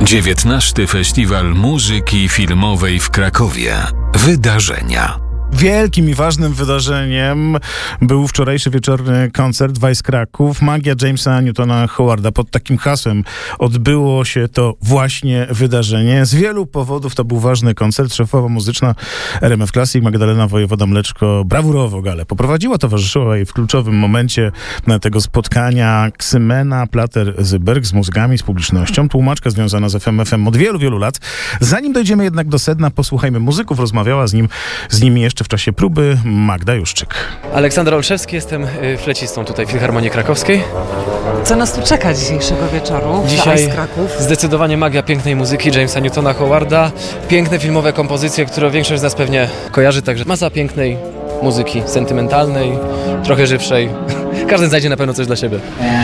XIX Festiwal Muzyki Filmowej w Krakowie. Wydarzenia. Wielkim i ważnym wydarzeniem był wczorajszy wieczorny koncert Vice Kraków, Magia Jamesa Newtona Howarda. Pod takim hasłem odbyło się to właśnie wydarzenie. Z wielu powodów to był ważny koncert. Szefowa muzyczna RMF Classic Magdalena Wojewoda-Mleczko brawurowo galę poprowadziła, towarzyszyła jej w kluczowym momencie tego spotkania Ksymena Plater-Zyberg z mózgami, z publicznością, tłumaczka związana z FMF-em od wielu, wielu lat. Zanim dojdziemy jednak do sedna, posłuchajmy muzyków. Rozmawiała z nimi jeszcze w czasie próby Magda Juszczyk. Aleksander Olszewski, jestem flecistą tutaj w Filharmonii Krakowskiej. Co nas tu czeka dzisiejszego wieczoru? Dzisiaj Kraków? Zdecydowanie magia pięknej muzyki Jamesa Newtona Howarda. Piękne filmowe kompozycje, które większość z nas pewnie kojarzy, także masa pięknej muzyki, sentymentalnej, trochę żywszej. Każdy znajdzie na pewno coś dla siebie.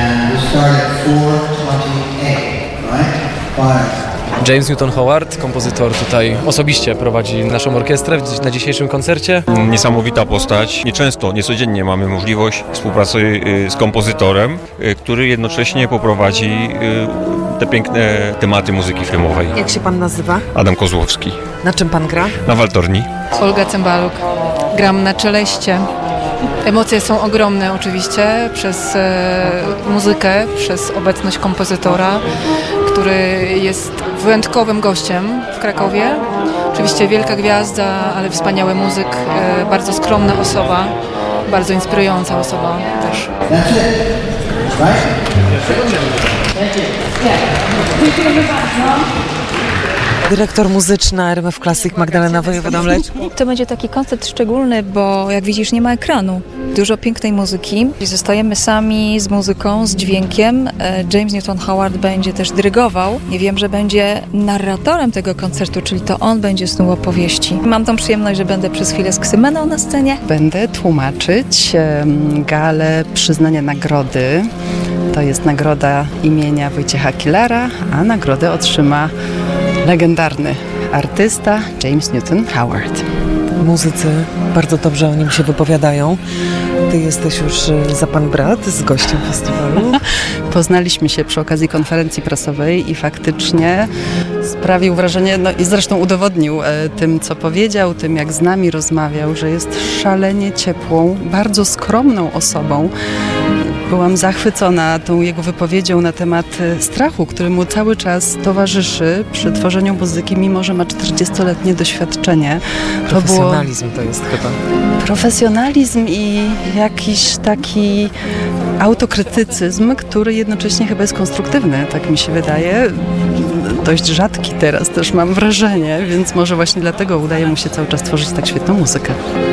James Newton Howard, kompozytor, tutaj osobiście prowadzi naszą orkiestrę na dzisiejszym koncercie. Niesamowita postać. Nieczęsto, niecodziennie mamy możliwość współpracy z kompozytorem, który jednocześnie poprowadzi te piękne tematy muzyki filmowej. Jak się pan nazywa? Adam Kozłowski. Na czym pan gra? Na waltorni. Olga Cembaluk. Gram na czeleście. Emocje są ogromne oczywiście przez muzykę, przez obecność kompozytora, który jest wyjątkowym gościem w Krakowie. Oczywiście wielka gwiazda, ale wspaniały muzyk, bardzo skromna osoba, bardzo inspirująca osoba też. Dyrektor muzyczna RMF Classic Magdalena Wojewoda-Mleczko. To będzie taki koncert szczególny, bo jak widzisz, nie ma ekranu. Dużo pięknej muzyki. Zostajemy sami z muzyką, z dźwiękiem. James Newton Howard będzie też dyrygował. I wiem, że będzie narratorem tego koncertu, czyli to on będzie snuł opowieści. Mam tą przyjemność, że będę przez chwilę z Ksymeną na scenie. Będę tłumaczyć galę przyznania nagrody. To jest nagroda imienia Wojciecha Killara, a nagrodę otrzyma legendarny artysta James Newton Howard. Muzycy bardzo dobrze o nim się wypowiadają. Ty jesteś już za pan brat z gościem festiwalu. Poznaliśmy się przy okazji konferencji prasowej i faktycznie sprawił wrażenie, no i zresztą udowodnił tym, co powiedział, tym jak z nami rozmawiał, że jest szalenie ciepłą, bardzo skromną osobą. Byłam zachwycona tą jego wypowiedzią na temat strachu, który mu cały czas towarzyszy przy tworzeniu muzyki, mimo że ma 40-letnie doświadczenie. Profesjonalizm to jest chyba. Profesjonalizm i jakiś taki autokrytycyzm, który jednocześnie chyba jest konstruktywny, tak mi się wydaje. Dość rzadki teraz też mam wrażenie, więc może właśnie dlatego udaje mu się cały czas tworzyć tak świetną muzykę.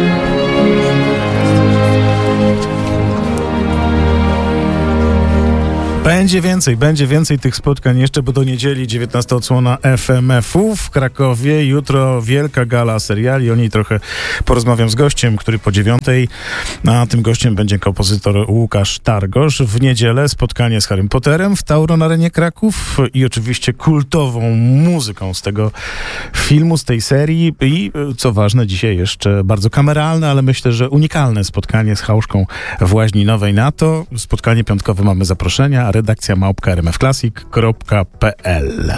Będzie więcej tych spotkań jeszcze, bo do niedzieli 19 odsłona FMF-u w Krakowie. Jutro wielka gala seriali, o niej trochę porozmawiam z gościem, który po 9:00, a tym gościem będzie kompozytor Łukasz Targosz. W niedzielę spotkanie z Harrym Potterem w Tauron Arenie Kraków i oczywiście kultową muzyką z tego filmu, z tej serii i co ważne, dzisiaj jeszcze bardzo kameralne, ale myślę, że unikalne spotkanie z Chałuszką w Łaźni Nowej. Na to spotkanie piątkowe mamy zaproszenia, redakcja @rmfclassic.pl.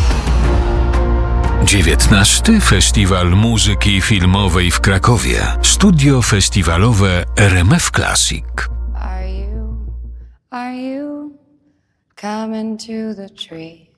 19 Festiwal Muzyki Filmowej w Krakowie. Studio festiwalowe RMF Classic. Are you coming to the tree?